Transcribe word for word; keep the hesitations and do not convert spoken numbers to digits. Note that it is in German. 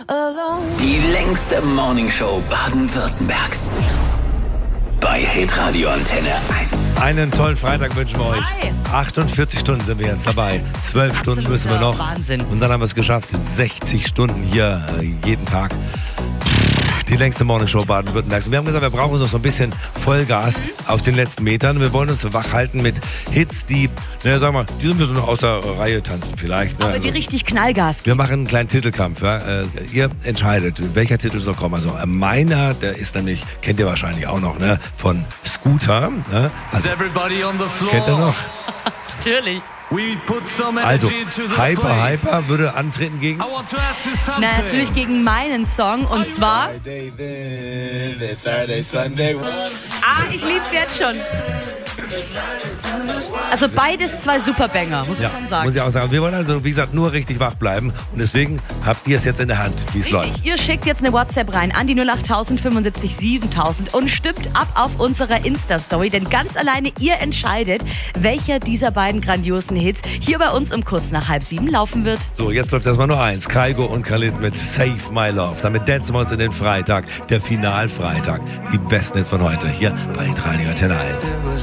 Die längste Morningshow Baden-Württembergs. Bei Hitradio Antenne eins. Einen tollen Freitag wünschen wir euch. Hi. achtundvierzig Stunden sind wir jetzt dabei. zwölf Stunden müssen wir noch. Wahnsinn. Und dann haben wir es geschafft. sechzig Stunden hier äh, jeden Tag. Die längste Morningshow Baden-Württembergs. Und wir haben gesagt, wir brauchen noch so ein bisschen Vollgas mhm. auf den letzten Metern. Wir wollen uns wach halten mit Hits, die, naja, sag mal, die müssen noch aus der Reihe tanzen vielleicht. Ne? Aber Also, die richtig Knallgas. wir machen einen kleinen Titelkampf. Ja? Äh, ihr entscheidet, welcher Titel soll kommen. Also äh, meiner, der ist nämlich, kennt ihr wahrscheinlich auch noch, ne? Von Scooter. Ne? Also, Is everybody on the floor? kennt ihr noch? Natürlich. We put some Also, energy into this Hyper place. Hyper würde antreten gegen... I want to ask you something. Na, natürlich gegen meinen Song. Und zwar... Ah, ich lieb's jetzt schon. Also beides zwei Superbanger, muss man schon sagen. muss ich auch sagen. Wir wollen also, wie gesagt, nur richtig wach bleiben. Und deswegen habt ihr es jetzt in der Hand, wie es läuft. Richtig, ihr schickt jetzt eine WhatsApp rein an die null acht null null fünf sieben siebentausend und stimmt ab auf unserer Insta-Story, denn ganz alleine ihr entscheidet, welcher dieser beiden grandiosen Hits hier bei uns um kurz nach halb sieben laufen wird. So, jetzt läuft erstmal nur eins. Kygo und Khalid mit Save My Love. Damit dancen wir uns in den Freitag, der Finalfreitag. Die besten Hits von heute hier bei Radio Antenne eins.